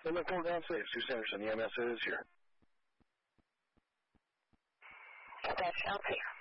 In the program saves 2 Sanderson, EMS is here. That's LT.